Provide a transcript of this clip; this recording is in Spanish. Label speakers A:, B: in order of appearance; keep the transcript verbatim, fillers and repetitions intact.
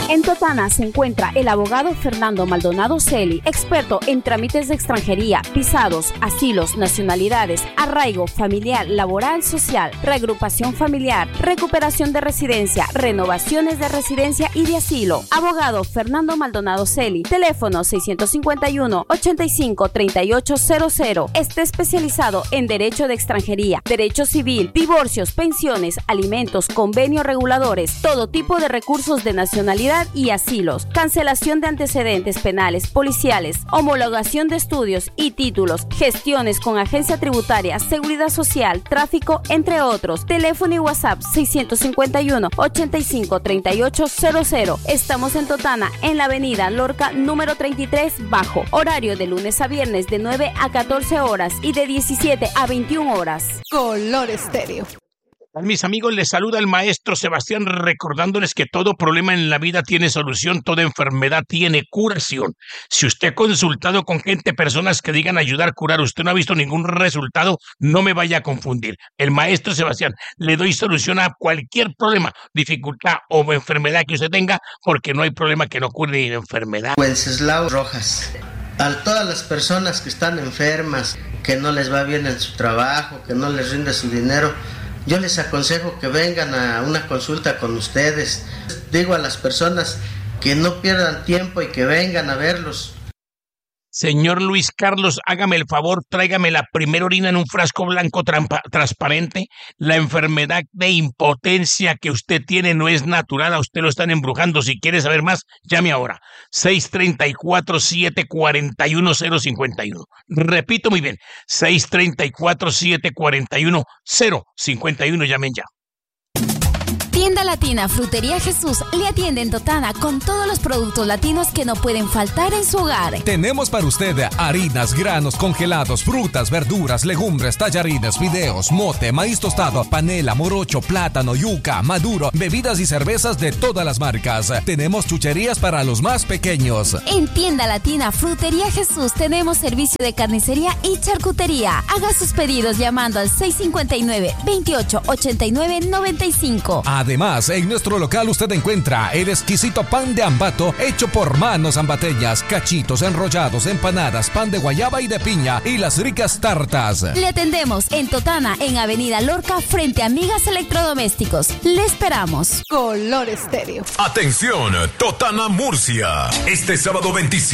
A: En Totana se encuentra el abogado Fernando Maldonado Celi, experto en trámites de extranjería, visados, asilos, nacionalidades, arraigo familiar, laboral, social, reagrupación familiar, recuperación de residencia, renovaciones de residencia y de asilo. Abogado Fernando Maldonado Celi, teléfono seiscientos cincuenta y uno, ochenta y cinco, treinta y ocho cero cero. Está especializado en derecho de extranjería, derecho civil, divorcios, pensiones, alimentos, convenios reguladores, todo tipo de recursos de nacionalidad y asilos, cancelación de antecedentes penales, policiales, homologación de estudios y títulos, gestiones con agencia tributaria, seguridad social, tráfico, entre otros. Teléfono y WhatsApp seiscientos cincuenta y uno, ochenta y cinco, treinta y ocho cero cero. Estamos en Totana, en la avenida Lorca número treinta y tres Bajo. Horario de lunes a viernes de nueve a catorce horas y de diecisiete a veintiuna horas.
B: Color Estéreo.
C: Mis amigos, les saluda el maestro Sebastián, recordándoles que todo problema en la vida tiene solución, toda enfermedad tiene curación. Si usted ha consultado con gente, personas que digan ayudar, curar, usted no ha visto ningún resultado, no me vaya a confundir. El maestro Sebastián, le doy solución a cualquier problema, dificultad o enfermedad que usted tenga, porque no hay problema que no cure ni enfermedad.
D: Wenceslao Rojas. A todas las personas que están enfermas, que no les va bien en su trabajo, que no les rinde su dinero, yo les aconsejo que vengan a una consulta con ustedes. Digo a las personas que no pierdan tiempo y que vengan a verlos.
C: Señor Luis Carlos, hágame el favor, tráigame la primera orina en un frasco blanco trampa, transparente. La enfermedad de impotencia que usted tiene no es natural, a usted lo están embrujando. Si quiere saber más, llame ahora. seis tres cuatro, siete cuatro uno, cero cinco uno. Repito muy bien, seis tres cuatro, siete cuatro uno, cero cinco uno. Llamen ya.
A: Tienda Latina Frutería Jesús le atiende en Totana con todos los productos latinos que no pueden faltar en su hogar.
E: Tenemos para usted harinas, granos congelados, frutas, verduras, legumbres, tallarines, fideos, mote, maíz tostado, panela, morocho, plátano, yuca, maduro, bebidas y cervezas de todas las marcas. Tenemos chucherías para los más pequeños.
A: En Tienda Latina Frutería Jesús tenemos servicio de carnicería y charcutería. Haga sus pedidos llamando al seis cinco nueve, veintiocho, ochenta y nueve, noventa y cinco.
E: Además, en nuestro local usted encuentra el exquisito pan de Ambato hecho por manos ambateñas, cachitos enrollados, empanadas, pan de guayaba y de piña y las ricas tartas.
A: Le atendemos en Totana, en Avenida Lorca, frente a Amigas Electrodomésticos. Le esperamos.
B: Color Estéreo.
F: Atención, Totana Murcia. Este sábado veintisiete